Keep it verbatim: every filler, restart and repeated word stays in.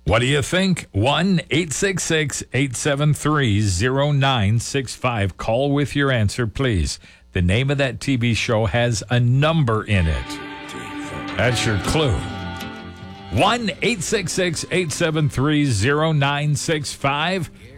What do you think? one eight six six, eight seven three, zero nine six five. Call with your answer, please. The name of that T V show has a number in it. That's your clue. one eight six six, eight seven three, zero nine six five.